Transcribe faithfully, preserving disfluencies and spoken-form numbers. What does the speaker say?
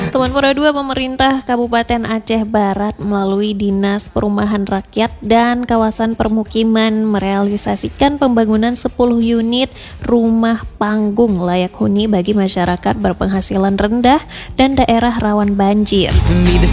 Teman Pura dua, pemerintah Kabupaten Aceh Barat melalui Dinas Perumahan Rakyat dan Kawasan Permukiman merealisasikan pembangunan sepuluh unit rumah panggung layak huni bagi masyarakat berpenghasilan rendah dan daerah rawan banjir.